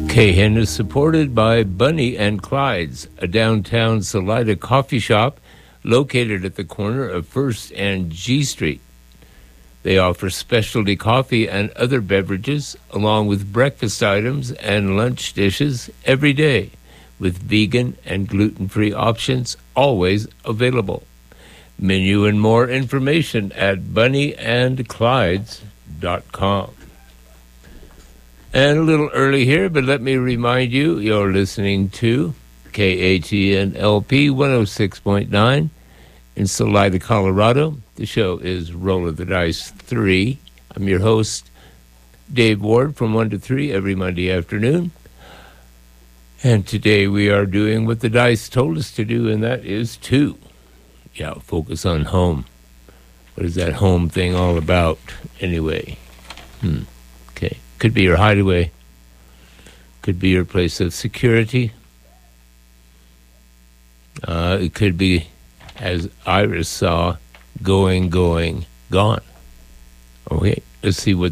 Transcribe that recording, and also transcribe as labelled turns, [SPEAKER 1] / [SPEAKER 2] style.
[SPEAKER 1] Cahen is supported by Bunny and Clyde's, a downtown Salida coffee shop located at the corner of 1st and G Street. They offer specialty coffee and other beverages, along with breakfast items and lunch dishes every day, with vegan and gluten-free options always available. Menu and more information at bunnyandclydes.com. And a little early here, but let me remind you, you're listening to KATN LP 106.9 in Salida, Colorado. The show is Roll of the Dice 3. I'm your host, Dave Ward, from 1 to 3 every Monday afternoon. And today we are doing what the dice told us to do, and that is 2. Yeah, focus on home. What is that home thing all about, anyway? Okay. Could be your hideaway. Could be your place of security. It could be, as Iris saw, going, gone. Okay, let's see what